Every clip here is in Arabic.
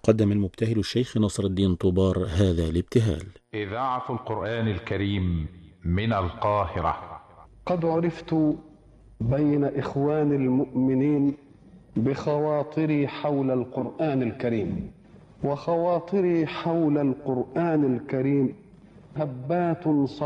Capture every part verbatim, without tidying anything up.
قدم المبتهل الشيخ نصر الدين طوبار هذا الابتهال. إذاعة القرآن الكريم من القاهرة. قد عرفت بين إخوان المؤمنين بخواطري حول القرآن الكريم، وخواطري حول القرآن الكريم هبات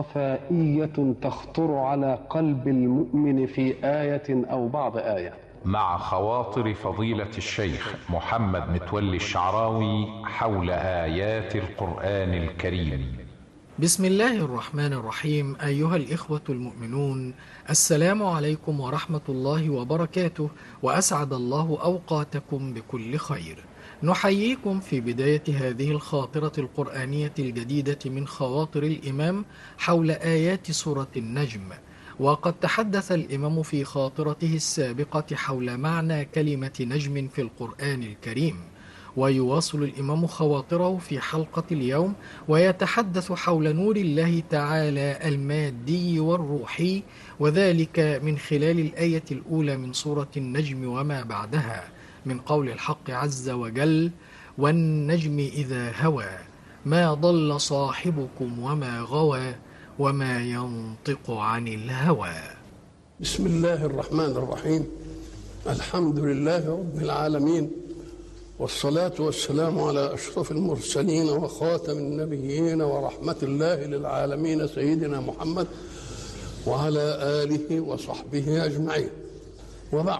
صفائية تخطر على قلب المؤمن في آية أو بعض آية. مع خواطر فضيلة الشيخ محمد متولي الشعراوي حول آيات القرآن الكريم. بسم الله الرحمن الرحيم. أيها الإخوة المؤمنون، السلام عليكم ورحمة الله وبركاته، وأسعد الله أوقاتكم بكل خير. نحييكم في بداية هذه الخاطرة القرآنية الجديدة من خواطر الإمام حول آيات سورة النجم. وقد تحدث الإمام في خاطرته السابقة حول معنى كلمة نجم في القرآن الكريم، ويواصل الإمام خواطره في حلقة اليوم ويتحدث حول نور الله تعالى المادي والروحي، وذلك من خلال الآية الأولى من سورة النجم وما بعدها، من قول الحق عز وجل: والنجم إذا هوى ما ضل صاحبكم وما غوى وما ينطق عن الهوى. بسم الله الرحمن الرحيم. الحمد لله رب العالمين، والصلاة والسلام على أشرف المرسلين وخاتم النبيين ورحمة الله للعالمين سيدنا محمد وعلى آله وصحبه أجمعين. وبعد،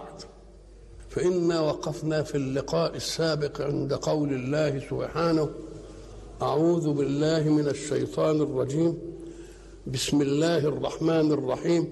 فإنا وقفنا في اللقاء السابق عند قول الله سبحانه: أعوذ بالله من الشيطان الرجيم، بسم الله الرحمن الرحيم،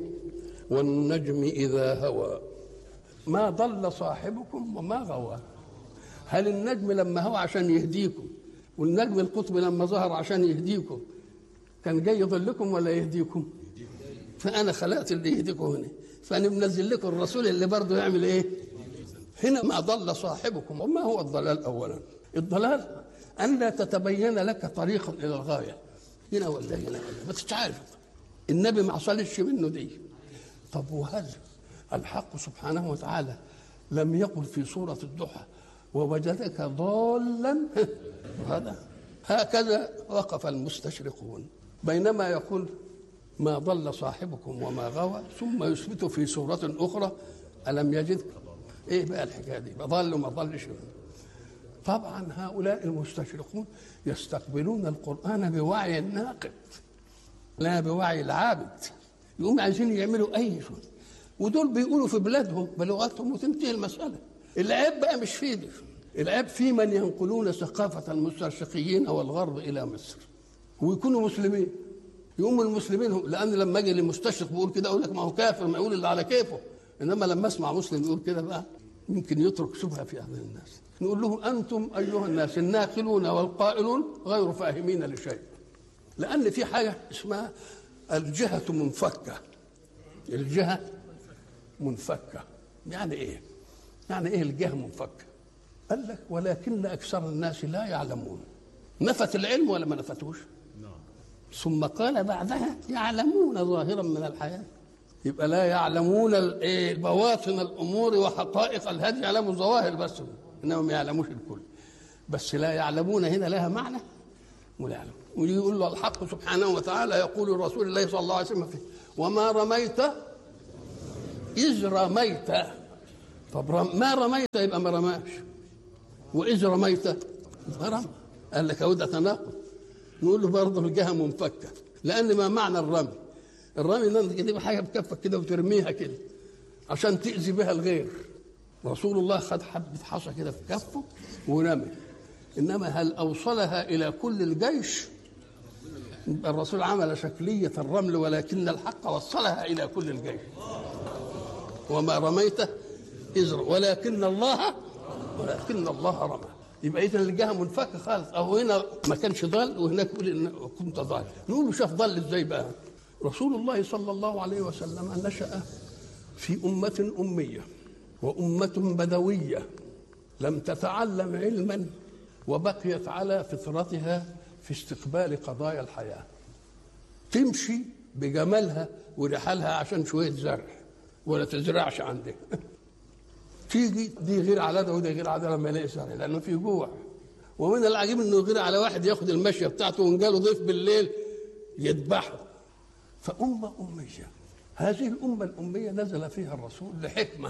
والنجم إذا هوى ما ضل صاحبكم وما غوى. هل النجم لما هوى عشان يهديكم، والنجم القطب لما ظهر عشان يهديكم، كان جاي يضلكم ولا يهديكم؟ فأنا خلقت اللي يهديكم هنا، فأنا منزل لكم الرسول اللي برضه يعمل إيه؟ هنا ما ضل صاحبكم. وما هو الضلال؟ أولا الضلال أن لا تتبين لك طريقا إلى الغاية، هنا ولا هنا ولا ما تتعرف. النبي ما حصلش منه دي. طب وهل الحق سبحانه وتعالى لم يقل في سورة الضحى: ووجدك ضالا؟ هذا هكذا وقف المستشرقون، بينما يقول ما ضل صاحبكم وما غوى، ثم يثبت في سورة أخرى: ألم يجدك. إيه بقى الحكاية دي؟ ضل وما ضلش. طبعا هؤلاء المستشرقون يستقبلون القرآن بوعي الناقد لا بوعي العابد، يقوم عايزين يعملوا أي شيء، ودول بيقولوا في بلادهم بلغتهم وتنتهي المسألة. العيب بقى مش في دي، العيب في من ينقلون ثقافة المستشرقيين والغرب إلى مصر ويكونوا مسلمين. يقوم المسلمين هم، لأن لما أجي للمستشرق بيقول كده أقول لك ما هو كافر، ما يقول اللي على كيفه. إنما لما أسمع مسلم يقول كده بقى يمكن يترك شبهة في أذهان الناس. نقول لهم: أنتم أيها الناس الناقلون والقائلون غير فاهمين لشيء، لأن في حاجة اسمها الجهة منفكة. الجهة منفكة يعني إيه؟ يعني إيه الجهة منفكة؟ قال لك: ولكن أكثر الناس لا يعلمون. نفت العلم ولا ما نفتوش؟ ثم قال بعدها: يعلمون ظاهرا من الحياة. يبقى لا يعلمون بواطن الأمور وحقائق الهدي، يعلموا الظواهر بس، إنما ما يعلموش الكل. بس لا يعلمون هنا لها معنى ولا يعلم. ويقول له الحق سبحانه وتعالى يقول الرسول الله صلى الله عليه وسلم فيه: وما رميت إذ رميت. طب ما رميت يبقى ما رماش، وإذ رميت رمى. قال لك أود تناقض. نقول له برضه الجهة منفكة، لأن ما معنى الرمي؟ الرمي ان انت تجيب حاجه بكفك كده وترميها كده عشان تاذي بها الغير. رسول الله خد حبه حصى كده في كفه ورمي، انما هل اوصلها الى كل الجيش؟ الرسول عمل شكليه الرمل، ولكن الحق وصلها الى كل الجيش. وما رميت اذ ولكن الله ولكن الله رمى. يبقى اذا الجهه منفكه خالص، او هنا ما كانش ضال وهناك كنت ضال. نقول له شاف ضل ازاي بقى؟ رسول الله صلى الله عليه وسلم نشأ في أمة أمية وأمة بدوية لم تتعلم علما، وبقيت على فطرتها في استقبال قضايا الحياة. تمشي بجمالها ورحالها عشان شوية زرع، ولا تزرعش عندها. تيجي دي غير عادة وده غير عادة لما يلاقي زرع، لأنه في جوع ومن العجيب انه يغير على واحد ياخد المشيه بتاعته وان جاله ضيف بالليل يذبحه. فامه اميه، هذه الامه الاميه نزل فيها الرسول لحكمه.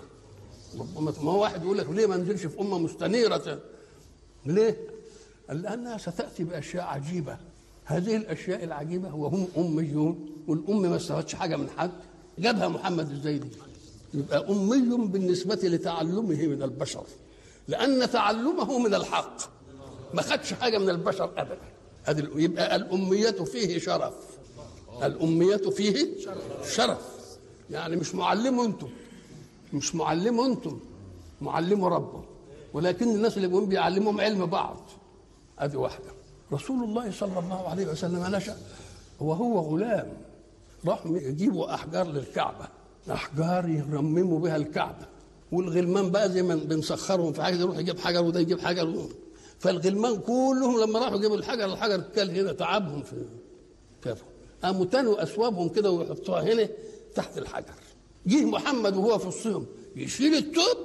ما هو واحد يقول لك ليه ما نزلش في امه مستنيره؟ ليه؟ قال لانها ستاتي باشياء عجيبه. هذه الاشياء العجيبه وهم اميون، والام ما استفادش حاجه من حد، جابها محمد ازاي دي؟ يبقى امي بالنسبه لتعلمه من البشر، لان تعلمه من الحق، ما خدش حاجه من البشر ابدا. يبقى الاميه فيه شرف، الاميه فيه شرف. يعني مش معلمه انتم، مش معلمه انتم، معلمه ربه، ولكن الناس اللي بيقوم بيعلمهم علم بعض. ادي واحده. رسول الله صلى الله عليه وسلم نشأ وهو غلام، راحوا يجيبوا احجار للكعبه، احجار يرمموا بها الكعبه، والغلمان بقى زي ما بنسخرهم في حاجه، يروح يجيب حجر وده يجيب حجر، فالغلمان كلهم لما راحوا يجيبوا الحجر، الحجر كل هنا تعبهم في كفه، قاموا تنوا اثوابهم كده ويحطوها هنا تحت الحجر. جه محمد وهو في الصيام يشيل التوب،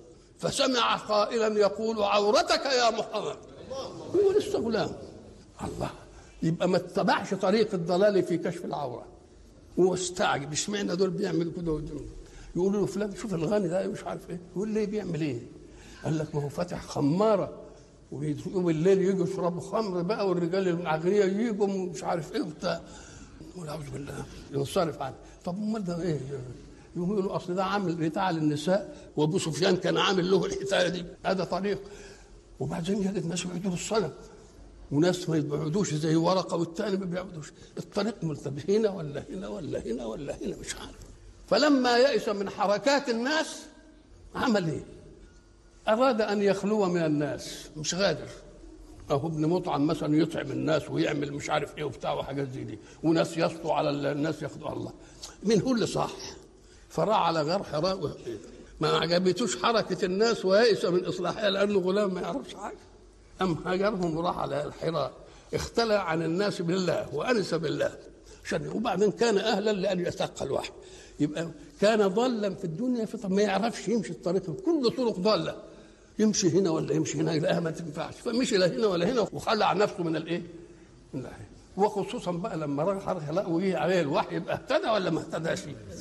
فسمع قائلا يقول عورتك يا محمد. هو لسه غلام. الله، يبقى ما اتبعش طريق الضلال في كشف العوره. هو استعجب اشمعنى دول بيعملوا كده، يقولوا له فلان شوف الغني ده مش عارف ايه، يقول ليه بيعمل ايه؟ قال لك ما هو فاتح خماره ويوم الليل يجوا يشربوا خمر بقى، والرجال الاغنياء يجوا مش عارف ايه وبتاع. نقول اعوذ بالله ينصرف عنه. طب امال ده ايه؟ يقولوا اصل ده عامل بتاع للنساء، وابو سفيان كان عامل له الحكايه دي، هذا طريق. وبعدين يجد ناس يعبدوا الصنم وناس ما يبعدوش زي ورقه والثاني ما بيعبدوش، الطريق ملتبس هنا ولا هنا ولا هنا ولا هنا مش عارف. فلما يئس من حركات الناس عمل ايه؟ اراد ان يخلو من الناس، مش غادر. اهو ابن مطعم مثلا يطعم الناس ويعمل مش عارف ايه وبتاع وحاجات زي دي، وناس يسطوا على الناس ياخدوا الله. مين هو اللي صح؟ فراح على غار حراء، ما عجبتوش حركه الناس ويئس من اصلاحها لانه غلام ما يعرفش حاجه. أم هاجرهم وراح على الحراء، اختلى عن الناس بالله وأنس بالله. وبعدين كان أهلا لأن يتقى الوحي. يبقى كان ضالا في الدنيا، في ما يعرفش يمشي الطريق، كل طرق ضالة، يمشي هنا ولا يمشي هنا، يلاقيها ما تنفعش، فمشي لا هنا ولا هنا وخلع نفسه من الايه؟ من الحين. وخصوصا بقى لما راح الحراء وجه عليه الوحي، يبقى اهتدى ولا ما اهتداش؟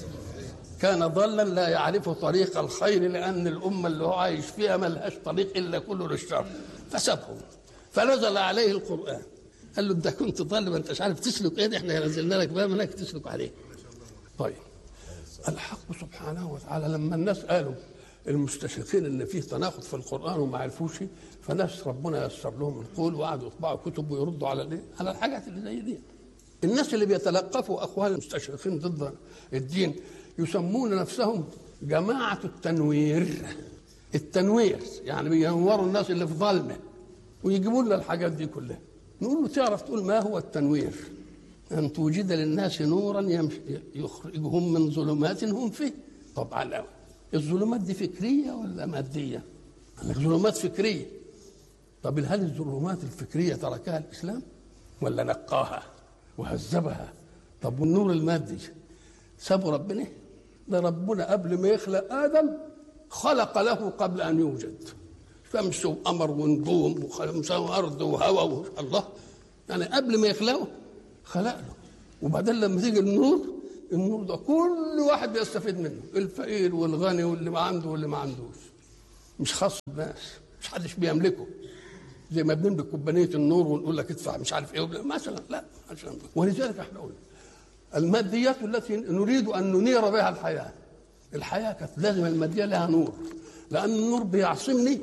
كان ضالا لا يعرف طريق الخير، لأن الأمة اللي هو عايش فيها ما لهاش طريق إلا كله للشر، فسابهم. فنزل عليه القرآن، قال له أنت كنت ضال ما أنتش عارف تسلك إيه، إحنا نزلنا لك بقى منك تسلك عليه. طيب الحق سبحانه وتعالى لما الناس قالوا المستشرقين ان فيه تناقض في القرآن وما عرفوش، فناس ربنا يسر لهم القول وقعدوا يطبعوا كتب ويردوا على الايه؟ على الحاجات اللي زي دي. الناس اللي بيتلقفوا اقوال المستشرقين ضد الدين يسمون نفسهم جماعة التنوير. التنوير يعني بينوروا الناس اللي في ظلمه ويجيبوا لنا الحاجات دي كلها. نقول له تعرف تقول ما هو التنوير؟ أن توجد للناس نورا يخرجهم من ظلمات هم فيه. طبعا الظلمات دي فكرية ولا مادية؟ ظلمات فكرية. طب هل الظلمات الفكرية تركها الإسلام ولا نقاها وهذبها؟ طب والنور المادي سابوا ربنا؟ ده ربنا قبل ما يخلق آدم خلق له قبل أن يوجد شمس وقمر ونجوم وخمسة وأرض وهواء الله، يعني قبل ما يخلقه خلق له. وبعدين لما تيجي النور، النور ده كل واحد بيستفيد منه، الفقير والغني واللي ما عنده واللي ما عندوش، مش خاص بالناس، مش حدش بيملكه زي ما بنملك كوبانيه النور ونقول لك ادفع مش عارف ايه مثلا، لا. ولذلك احنا قلنا الماديات التي نريد ان ننير بها الحياه، الحياه كانت لازم الماديه لها نور، لان النور بيعصمني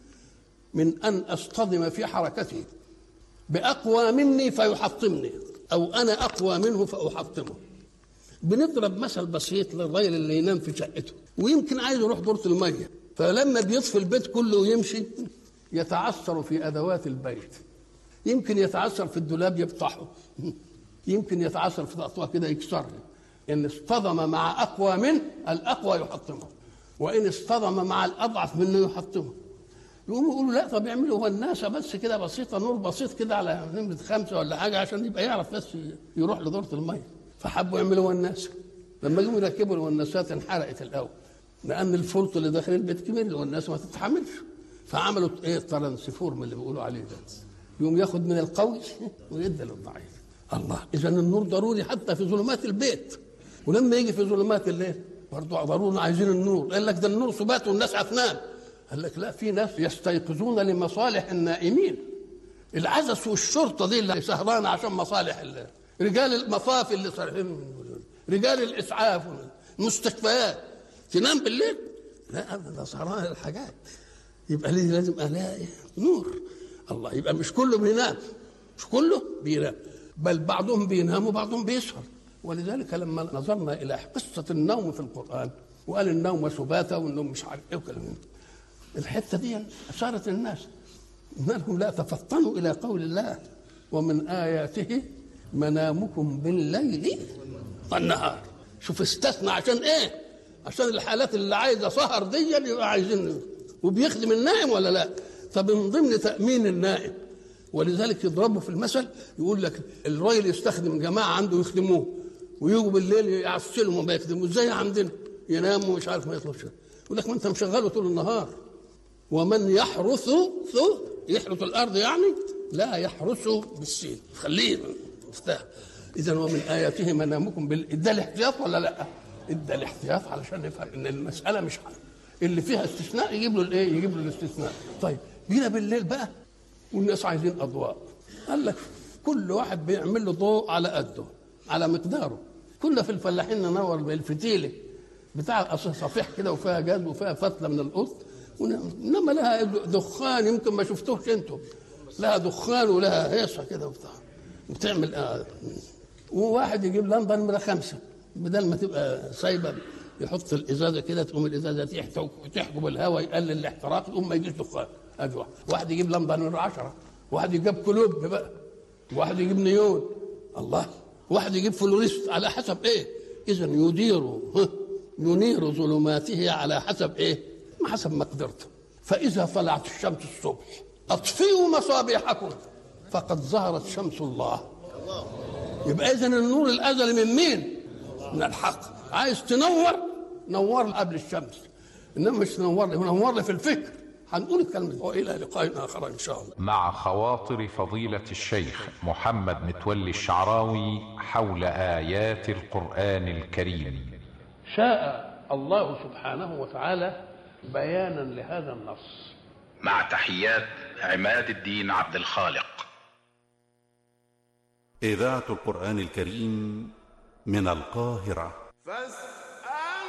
من ان اصطدم في حركته باقوى مني فيحطمني، او انا اقوى منه فاحطمه. بنضرب مثل بسيط للراجل اللي ينام في شقته ويمكن عايز يروح دورة الميه، فلما بيطفي البيت كله ويمشي يتعثر في ادوات البيت، يمكن يتعثر في الدولاب يفتحه، يمكن يتعثر في تقطوع كده يكسره. ان اصطدم مع اقوى منه الاقوى يحطمه، وان اصطدم مع الاضعف منه يحطمه. يقوموا يقولوا لا طب يعملوا هو الناس بس كده بسيطه، نور بسيط كده على نمره خمسه ولا حاجه عشان يبقى يعرف بس يروح لدورة الميه. فحبوا يعملوا هو الناس، لما جم يركبوا الوناسات انحرقت الاول، لان الفرط اللي داخل البيت كبير والناس ما تتحملش. فعملوا ايه ترانسفورم اللي بيقولوا عليه ده، يوم ياخد من القوي ويدي للضعيف. الله، اذا النور ضروري حتى في ظلمات البيت، ولما يجي في ظلمات الليل برضه ضروري عايزين النور. قال لك ده النور سبات والناس هتنام، قال لك لا، في ناس يستيقظون لمصالح النائمين. العزس والشرطه دي اللي سهرانه عشان مصالح الله، رجال المصافي اللي صارحين، رجال الاسعاف، المستشفيات، تنام بالليل؟ لا ابدا، سهران الحاجات. يبقى ليه لازم الاقي نور. الله، يبقى مش كله بينام، مش كله بينام، بل بعضهم بينام وبعضهم بيسهر. ولذلك لما نظرنا الى قصه النوم في القران وقال النوم سباتا والنوم مش عارف ايه وكلام، الحته دي اشارت الناس انهم لا تفطنوا الى قول الله ومن اياته منامكم بالليل والنهار. شوف استثنى عشان ايه؟ عشان الحالات اللي عايزه سهر دي يبقى عايزين، وبيخدم النائم ولا لا؟ طب من ضمن تامين النائم، ولذلك يضربوا في المثل يقول لك الراجل يستخدم جماعه عنده يخدموه ويجوا بالليل يعسلهم وما يخدموا زي عندنا، يناموا مش عارف ما يطلبش. يقول لك ما انت مشغله طول النهار. ومن يحرث يحرث الارض يعني لا يحرث بالسين، خليه مفتاح. اذا ومن اياته منامكم بال ادى الاحتياط ولا لا؟ ادى الاحتياط علشان نفهم ان المساله مش حل. اللي فيها استثناء يجيب له الايه؟ يجيب له الاستثناء. طيب جينا بالليل بقى والناس عايزين اضواء، قال لك كل واحد بيعمل له ضوء على قده على مقداره. كنا في الفلاحين ننور بالفتيله بتاع صفيح كده وفيها جاز وفيها فتله من القط، انما لها دخان يمكن ما شفتوش انتم، لها دخان ولها هيصه كده وبتاع بتعمل آه. وواحد يجيب لمبه نمره خمسه بدل ما تبقى سايبه، يحط الازازه كده تقوم الازازه تحجب الهواء يقلل الاحتراق يقوم ما يجيش دخان. ادي واحد. واحد يجيب لمبه نمره عشرة، واحد يجيب كلوب بقى، واحد يجيب نيون، الله، واحد يجيب فلوريست على حسب ايه. اذا يدير ينير ظلماته على حسب ايه؟ ما حسب مقدرته. فاذا طلعت الشمس الصبح اطفئوا مصابيحكم فقد ظهرت شمس الله. يبقى اذا النور الازلي من مين؟ من الحق. عايز تنور نور قبل الشمس، انما مش تنور لي نور لي في الفكر. هنقول الكلمه والى لقاء اخر ان شاء الله. مع خواطر فضيلة الشيخ محمد متولي الشعراوي حول آيات القرآن الكريم. شاء الله سبحانه وتعالى بيانا لهذا النص. مع تحيات عماد الدين عبد الخالق. إذاعة القرآن الكريم من القاهرة.